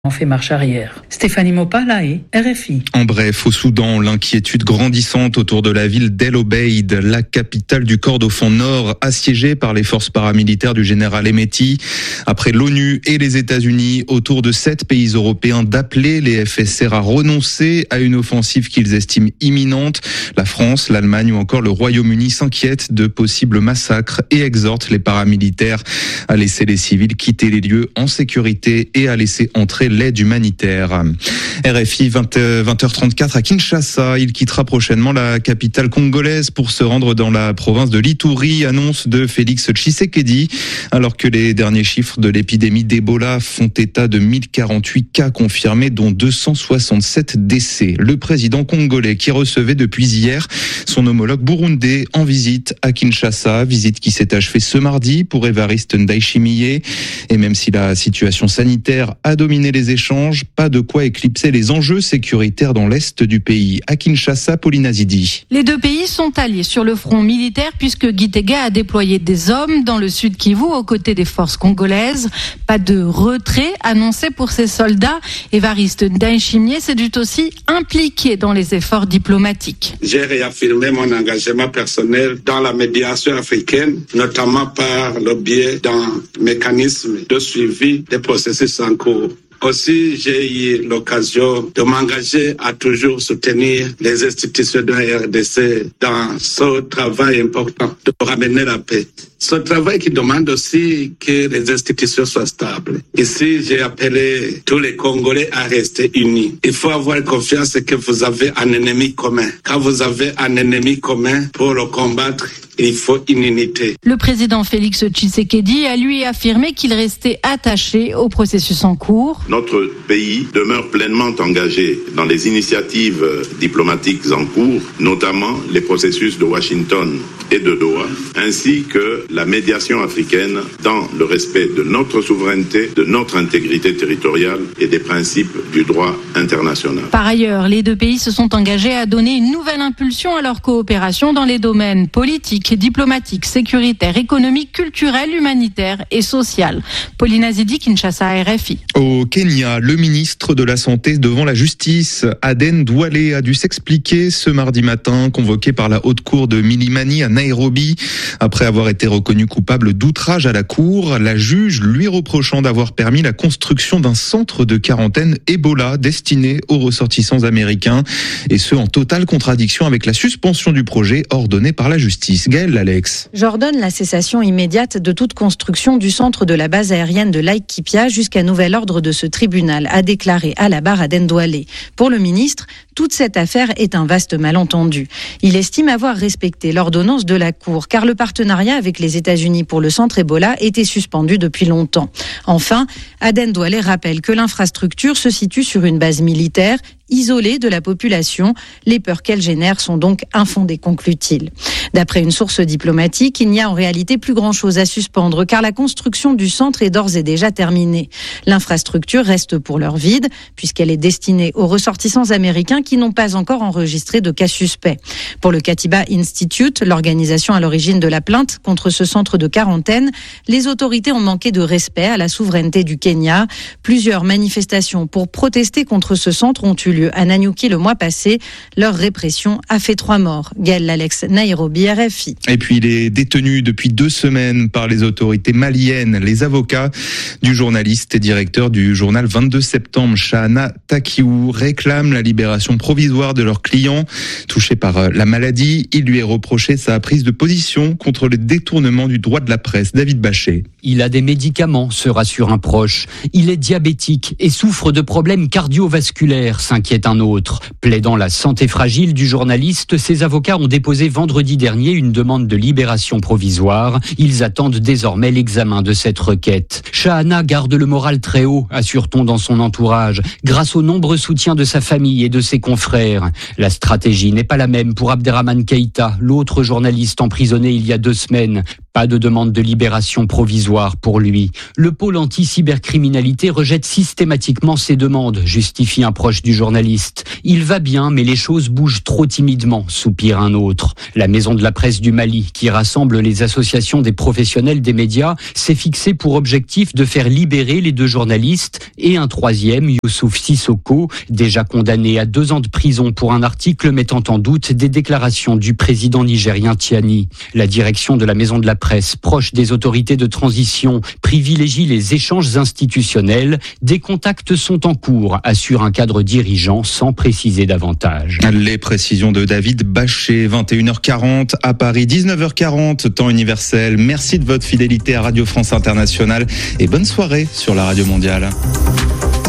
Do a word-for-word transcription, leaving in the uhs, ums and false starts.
On fait marche arrière. Stéphanie Mopa, La Haye, R F I. En bref, au Soudan, l'inquiétude grandissante autour de la ville d'El Obeid, la capitale du Kordofan Nord, assiégée par les forces paramilitaires du général Hemeti. Après l'ONU et les États-Unis, autour de sept pays européens d'appeler les F S R à renoncer à une offensive qu'ils estiment imminente. La France, l'Allemagne ou encore le Royaume-Uni s'inquiètent de possibles massacres et exhortent les paramilitaires à laisser les civils quitter les lieux en sécurité et à laisser entrer l'aide humanitaire. R F I, vingt heures trente-quatre à Kinshasa. Il quittera prochainement la capitale congolaise pour se rendre dans la province de l'Ituri, annonce de Félix Tshisekedi. Alors que les derniers chiffres de l'épidémie d'Ebola font état de mille quarante-huit cas confirmés, dont deux cent soixante-sept décès. Le président congolais qui recevait depuis hier son homologue burundais en visite à Kinshasa, visite qui s'est achevée ce mardi pour Évariste Ndayishimiye. Et même si la situation sanitaire a dominé les échanges, pas de quoi éclipser les enjeux sécuritaires dans l'est du pays. À Kinshasa, Pauline Azidi. Les deux pays sont alliés sur le front militaire puisque Gitega a déployé des hommes dans le sud Kivu aux côtés des forces congolaises. Pas de retrait annoncé pour ces soldats. Évariste Ndayishimiye s'est dû aussi impliqué dans les efforts diplomatiques. J'ai réaffirmé mon engagement personnel dans la médiation africaine, notamment par le biais d'un mécanisme de suivi des processus en cours. Aussi, j'ai eu l'occasion de m'engager à toujours soutenir les institutions de la R D C dans ce travail important de ramener la paix. Ce travail qui demande aussi que les institutions soient stables. Ici, j'ai appelé tous les Congolais à rester unis. Il faut avoir confiance que vous avez un ennemi commun. Quand vous avez un ennemi commun pour le combattre, il faut une unité. Le président Félix Tshisekedi a lui affirmé qu'il restait attaché au processus en cours. Notre pays demeure pleinement engagé dans les initiatives diplomatiques en cours, notamment les processus de Washington et de Doha, ainsi que la médiation africaine dans le respect de notre souveraineté, de notre intégrité territoriale et des principes du droit international. Par ailleurs, les deux pays se sont engagés à donner une nouvelle impulsion à leur coopération dans les domaines politiques, diplomatiques, sécuritaires, économiques, culturels, humanitaires et social. Pauline Azidi, Kinshasa, R F I. Au Kenya, le ministre de la Santé devant la justice, Aden Duale, a dû s'expliquer ce mardi matin, convoqué par la haute cour de Milimani à Nairobi. Après avoir été reconnu coupable d'outrage à la cour, la juge lui reprochant d'avoir permis la construction d'un centre de quarantaine Ebola destiné aux ressortissants américains, et ce en totale contradiction avec la suspension du projet ordonnée par la justice. Gaëlle Alex. J'ordonne la cessation immédiate de toute construction du centre de la base aérienne de Laikipia jusqu'à nouvel ordre de ce tribunal, a déclaré à la barre Aden Duale. Pour le ministre, toute cette affaire est un vaste malentendu. Il estime avoir respecté l'ordonnance de la Cour, car le partenariat avec les États-Unis pour le centre Ebola était suspendu depuis longtemps. Enfin, Aden Duale rappelle que l'infrastructure se situe sur une base militaire isolée de la population. Les peurs qu'elle génère sont donc infondées, conclut-il. D'après une source diplomatique, il n'y a en réalité plus grand-chose à suspendre car la construction du centre est d'ores et déjà terminée. L'infrastructure reste pour l'heure vide puisqu'elle est destinée aux ressortissants américains qui n'ont pas encore enregistré de cas suspects. Pour le Katiba Institute, l'organisation à l'origine de la plainte contre ce centre de quarantaine, les autorités ont manqué de respect à la souveraineté du Kenya. Plusieurs manifestations pour protester contre ce centre ont eu lieu à Nanyuki le mois passé. Leur répression a fait trois morts. Gaëlle Alex, Nairobi, R F I. Et puis il est détenu depuis deux semaines par les autorités maliennes. Les avocats du journaliste et directeur du journal vingt-deux septembre, Chahana Takiou, réclament la libération provisoire de leur client touché par la maladie. Il lui est reproché sa prise de position contre le détournement du droit de la presse. David Bachet. Il a des médicaments, se rassure un proche. Il est diabétique et souffre de problèmes cardiovasculaires, s'inquiète un autre. Plaidant la santé fragile du journaliste, ses avocats ont déposé vendredi dernier une demande de libération provisoire. Ils attendent désormais l'examen de cette requête. Chahana garde le moral très haut, assure-t-on dans son entourage, grâce au nombreux soutien de sa famille et de ses confrères. La stratégie n'est pas la même pour Abderrahmane Keïta, l'autre journaliste emprisonné il y a deux semaines. Pas de demande de libération provisoire pour lui. Le pôle anti-cybercriminalité rejette systématiquement ses demandes, justifie un proche du journaliste. Il va bien, mais les choses bougent trop timidement, soupire un autre. La Maison de la Presse du Mali, qui rassemble les associations des professionnels des médias, s'est fixée pour objectif de faire libérer les deux journalistes et un troisième, Youssouf Sissoko, déjà condamné à deux ans de prison pour un article mettant en doute des déclarations du président nigérien Tiani. La direction de la Maison de la Presse, proche des autorités de transition, privilégie les échanges institutionnels. Des contacts sont en cours, assure un cadre dirigeant sans préciser davantage. Les précisions de David Bachet, vingt et une heures quarante à Paris, dix-neuf heures quarante, temps universel. Merci de votre fidélité à Radio France Internationale et bonne soirée sur la Radio Mondiale.